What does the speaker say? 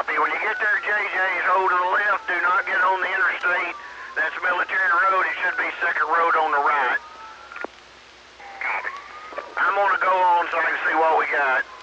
Copy. When you get there, JJ's, hold to the left. Do not get on the interstate. That's Military Road. It should be Second Road on the right. Copy. I'm going to go on so I can see what we got.